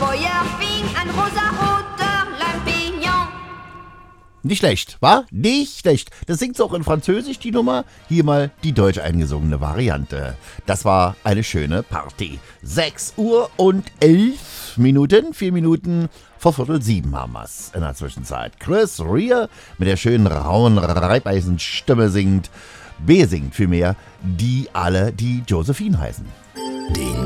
Feuer fing ein rosaroter Lampignon. Nicht schlecht, wa? Nicht schlecht. Das singt auch in Französisch, die Nummer. Hier mal die deutsch eingesungene Variante. Das war eine schöne Party. 6 Uhr und 11 Minuten, 4 Minuten vor 6:45 haben wir's in der Zwischenzeit. Chris Rea mit der schönen rauen Reibeisenstimme singt, besingt vielmehr, die alle die Josephine heißen.